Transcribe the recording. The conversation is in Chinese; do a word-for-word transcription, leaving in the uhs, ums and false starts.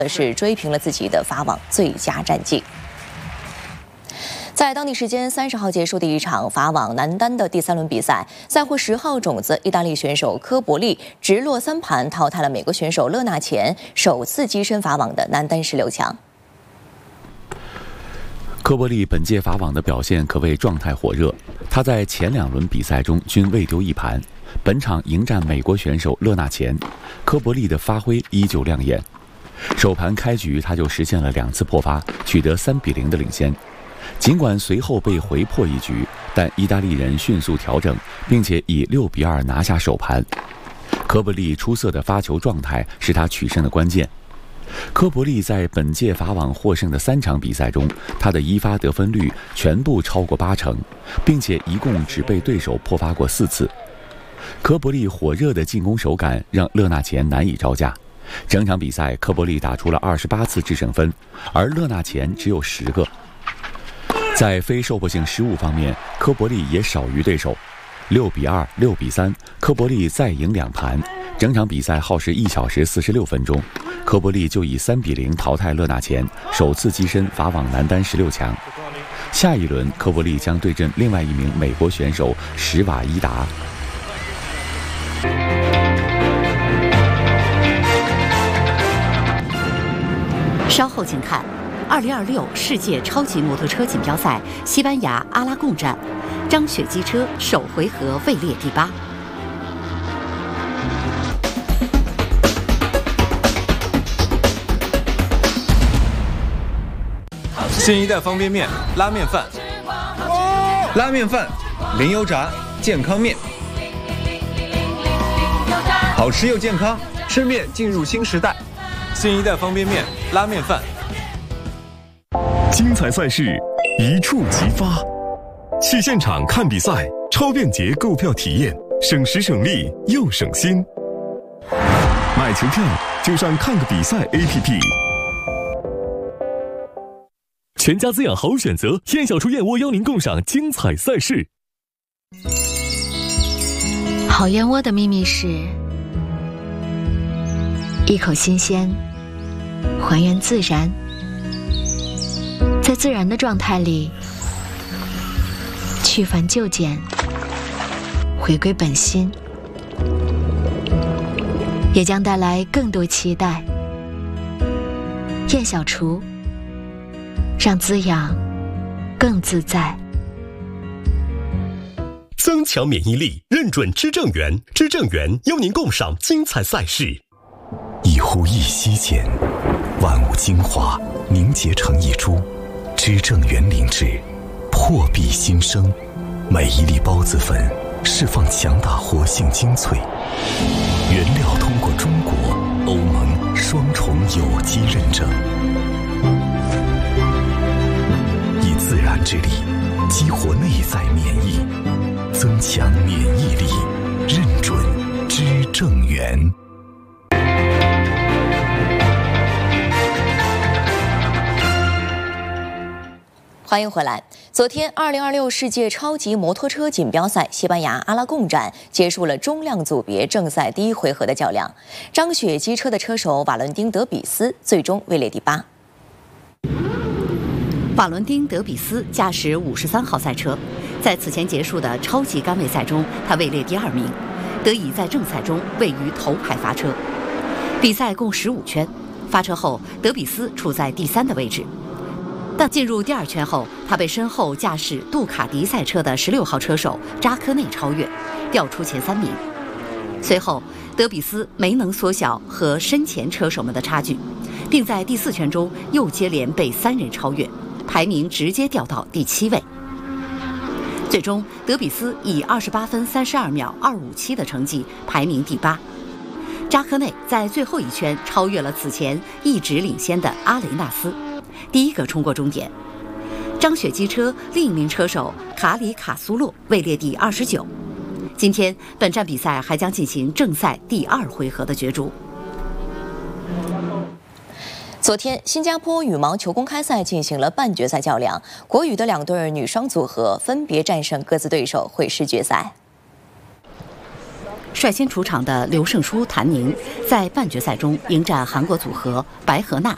是追平了自己的法网最佳战绩。在当地时间三十号结束的一场法网男单的第三轮比赛，赛会十号种子意大利选手科博利直落三盘淘汰了美国选手勒纳钱，首次跻身法网的男单十六强。 科博利本届法网的表现可谓状态火热，他在前两轮比赛中均未丢一盘，本场迎战美国选手勒纳钱，科博利的发挥依旧亮眼。首盘开局他就实现了两次破发，取得三比零的领先。尽管随后被回破一局，但意大利人迅速调整，并且以六比二拿下首盘。科博利出色的发球状态是他取胜的关键。科博利在本届法网获胜的三场比赛中，他的一发得分率全部超过八成，并且一共只被对手破发过四次。科博利火热的进攻手感让勒纳钱难以招架。整场比赛，科博利打出了二十八次制胜分，而勒纳钱只有十个。在非受迫性失误方面，科博利也少于对手，六比二、六比三，科博利再赢两盘。整场比赛耗时一小时四十六分钟，科博利就以三比零淘汰勒纳钱，首次跻身法网男单十六强。下一轮，科博利将对阵另外一名美国选手史瓦伊达。 稍后请看二零二六世界超级摩托车锦标赛西班牙阿拉贡站，张雪机车首回合位列第八。 新一代方便面拉面饭， 拉面饭零油炸健康面，好吃又健康，吃面进入新时代。 新一代方便面拉面饭。 精彩赛事一触即发，去现场看比赛，超便捷购票体验，省时省力又省心。买球票就上看个比赛 A P P。全家滋养好选择，燕小厨燕窝邀您共赏精彩赛事。 好燕窝的秘密是一口新鲜，还原自然，在自然的状态里去繁就简，回归本心，也将带来更多期待。燕小厨，让滋养更自在。 增强免疫力，认准知正源，知正源邀您共赏精彩赛事。 一呼一吸间，万物精华凝结成一株，知正源灵芝破壁新生，每一粒孢子粉释放强大活性精粹，原料通过中国、欧盟双重有机认证，以自然之力激活内在免疫，增强免疫力，认准知正源。 欢迎回来。昨天，二零二六世界超级摩托车锦标赛西班牙阿拉贡站结束了中量组别正赛第一回合的较量。张雪机车的车手瓦伦丁·德比斯最终位列第八。 瓦伦丁·德比斯驾驶五十三号赛车，在此前结束的超级杆位赛中，他位列第二名，得以在正赛中位于头排发车。比赛共十五圈，发车后，德比斯处在第三的位置。但进入第二圈后，他被身后驾驶杜卡迪赛车的十六号车手扎科内超越，调出前三名。随后，德比斯没能缩小和身前车手们的差距，并在第四圈中又接连被三人超越，排名直接掉到第七位。最终，德比斯以二十八分三十二秒二五七的成绩排名第八。扎科内在最后一圈超越了此前一直领先的阿雷纳斯，第一个冲过终点。张雪机车另一名车手卡里卡苏洛位列第二十九。今天本站比赛还将进行正赛第二回合的角逐。 昨天，新加坡羽毛球公开赛进行了半决赛较量，国羽的两对女双组合分别战胜各自对手，会师决赛。 率先出场的刘胜书、谭宁在半决赛中迎战韩国组合白河娜